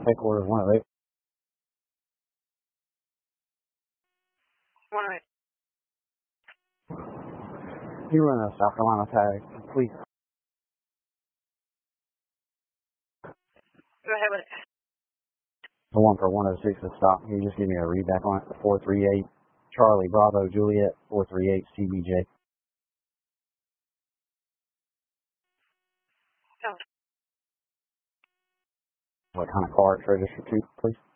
Take order 108. 108. You run a South Carolina tag, please. Go ahead with it. The one for 106 is stop. Can you just give me a readback on it? 438 Charlie Bravo Juliet 438 CBJ. Oh. What kind of car it's registered to, please?